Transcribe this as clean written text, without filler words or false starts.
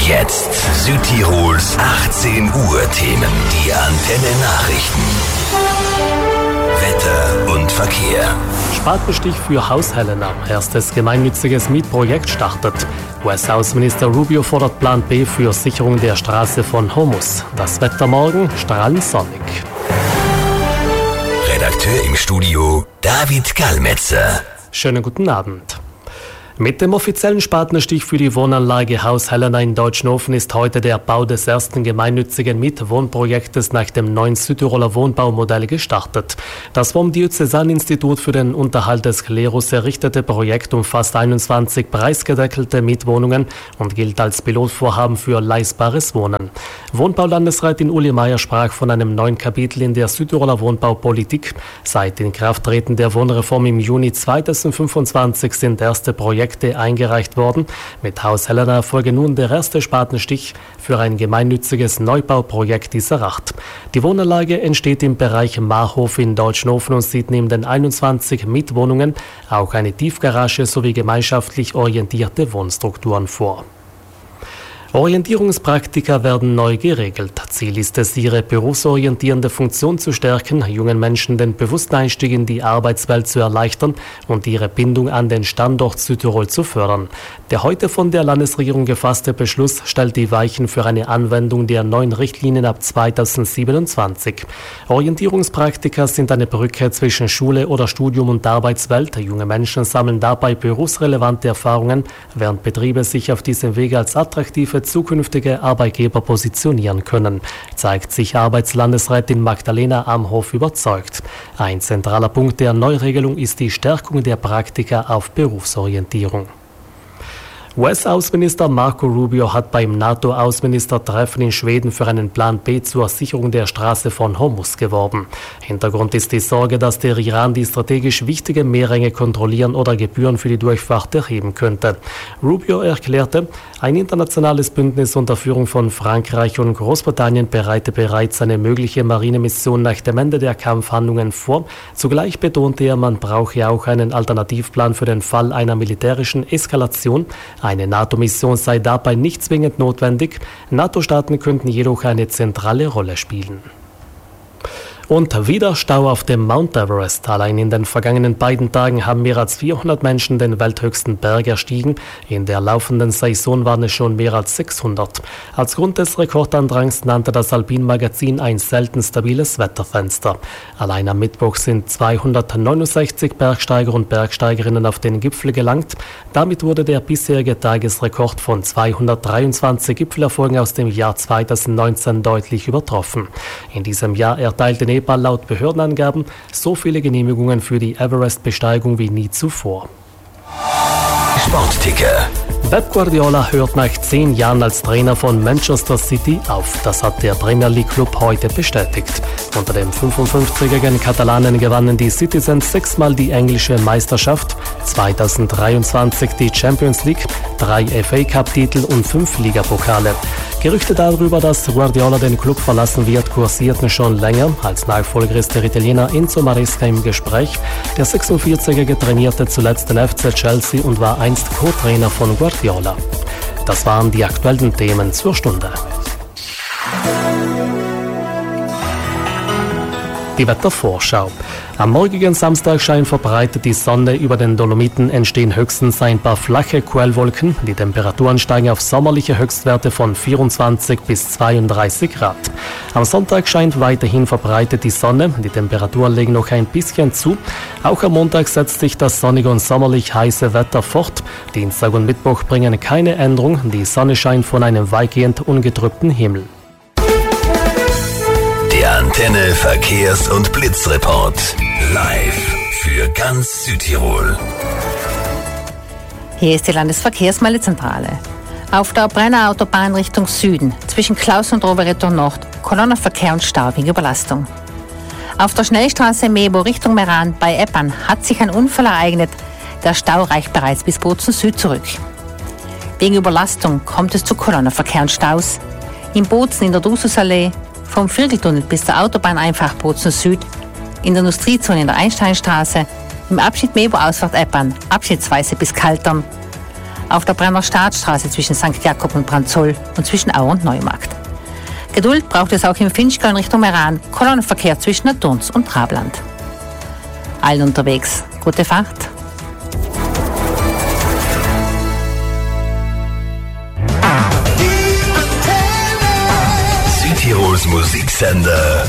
jetzt Südtirols 18 Uhr Themen. Die Antenne Nachrichten. Wetter und Verkehr. Spatenstich für Haus Helena. Erstes gemeinnütziges Mietprojekt startet. US-Außenminister Rubio fordert Plan B für Sicherung der Straße von Hormuz. Das Wetter morgen strahlend sonnig. Redakteur im Studio David Gallmetzer. Schönen guten Abend. Mit dem offiziellen Spatenstich für die Wohnanlage Haus Helena in Deutschnofen ist heute der Bau des ersten gemeinnützigen Mietwohnprojektes nach dem neuen Südtiroler Wohnbaumodell gestartet. Das vom Diözesaninstitut für den Unterhalt des Klerus errichtete Projekt umfasst 21 preisgedeckelte Mietwohnungen und gilt als Pilotvorhaben für leistbares Wohnen. Wohnbaulandesrätin Uli Meier sprach von einem neuen Kapitel in der Südtiroler Wohnbaupolitik. Seit Inkrafttreten der Wohnreform im Juni 2025 sind erste Projekte eingereicht worden. Mit Haus Helena folge nun der erste Spatenstich für ein gemeinnütziges Neubauprojekt dieser Art. Die Wohnanlage entsteht im Bereich Marhof in Deutschnofen und sieht neben den 21 Mietwohnungen auch eine Tiefgarage sowie gemeinschaftlich orientierte Wohnstrukturen vor. Orientierungspraktika werden neu geregelt. Ziel ist es, ihre berufsorientierende Funktion zu stärken, jungen Menschen den bewussten Einstieg in die Arbeitswelt zu erleichtern und ihre Bindung an den Standort Südtirol zu fördern. Der heute von der Landesregierung gefasste Beschluss stellt die Weichen für eine Anwendung der neuen Richtlinien ab 2027. Orientierungspraktika sind eine Brücke zwischen Schule oder Studium und Arbeitswelt. Junge Menschen sammeln dabei berufsrelevante Erfahrungen, während Betriebe sich auf diesem Wege als attraktive zukünftige Arbeitgeber positionieren können, zeigt sich Arbeitslandesrätin Magdalena Amhof überzeugt. Ein zentraler Punkt der Neuregelung ist die Stärkung der Praktika auf Berufsorientierung. US-Außenminister Marco Rubio hat beim NATO-Außenministertreffen in Schweden für einen Plan B zur Sicherung der Straße von Hormuz geworben. Hintergrund ist die Sorge, dass der Iran die strategisch wichtige Meerenge kontrollieren oder Gebühren für die Durchfahrt erheben könnte. Rubio erklärte, ein internationales Bündnis unter Führung von Frankreich und Großbritannien bereite bereits eine mögliche Marinemission nach dem Ende der Kampfhandlungen vor. Zugleich betonte er, man brauche auch einen Alternativplan für den Fall einer militärischen Eskalation. Eine NATO-Mission sei dabei nicht zwingend notwendig. NATO-Staaten könnten jedoch eine zentrale Rolle spielen. Und wieder Stau auf dem Mount Everest. Allein in den vergangenen beiden Tagen haben mehr als 400 Menschen den welthöchsten Berg erstiegen. In der laufenden Saison waren es schon mehr als 600. Als Grund des Rekordandrangs nannte das Alpin-Magazin ein selten stabiles Wetterfenster. Allein am Mittwoch sind 269 Bergsteiger und Bergsteigerinnen auf den Gipfel gelangt. Damit wurde der bisherige Tagesrekord von 223 Gipfelerfolgen aus dem Jahr 2019 deutlich übertroffen. In diesem Jahr erteilte Nepal laut Behördenangaben so viele Genehmigungen für die Everest-Besteigung wie nie zuvor. Sportticker. Pep Guardiola hört nach 10 Jahren als Trainer von Manchester City auf. Das hat der Premier League Club heute bestätigt. Unter dem 55-jährigen Katalanen gewannen die Citizens 6-mal die englische Meisterschaft, 2023 die Champions League, 3 FA-Cup-Titel und 5 Ligapokale. Gerüchte darüber, dass Guardiola den Club verlassen wird, kursierten schon länger. Als Nachfolger ist der Italiener Enzo Maresca im Gespräch. Der 46-Jährige trainierte zuletzt den FC Chelsea und war einst Co-Trainer von Guardiola. Das waren die aktuellen Themen zur Stunde. Die Wettervorschau. Am morgigen Samstag scheint verbreitet die Sonne. Über den Dolomiten entstehen höchstens ein paar flache Quellwolken. Die Temperaturen steigen auf sommerliche Höchstwerte von 24 bis 32 Grad. Am Sonntag scheint weiterhin verbreitet die Sonne. Die Temperaturen legen noch ein bisschen zu. Auch am Montag setzt sich das sonnige und sommerlich heiße Wetter fort. Dienstag und Mittwoch bringen keine Änderung. Die Sonne scheint von einem weitgehend ungetrübten Himmel. Der Antenne Verkehrs- und Blitzreport. Live für ganz Südtirol. Hier ist die Landesverkehrsmeldezentrale. Auf der Brenner Autobahn Richtung Süden, zwischen Klaus und Rovereto Nord, Kolonnenverkehr und Stau wegen Überlastung. Auf der Schnellstraße Mebo Richtung Meran bei Eppan hat sich ein Unfall ereignet. Der Stau reicht bereits bis Bozen Süd zurück. Wegen Überlastung kommt es zu Kolonnenverkehr und Staus. In Bozen in der Drususallee, vom Vierteltunnel bis zur Autobahneinfahrt Bozen Süd, in der Industriezone in der Einsteinstraße, im Abschnitt Mebo Ausfahrt Eppan, abschnittsweise bis Kaltern. auf der Brenner Staatsstraße zwischen St. Jakob und Branzoll und zwischen Au und Neumarkt. Geduld braucht es auch im Finchgau in Richtung Meran, Kolonnenverkehr zwischen Naturns und Trabland. Allen unterwegs, gute Fahrt. Südtirols Musiksender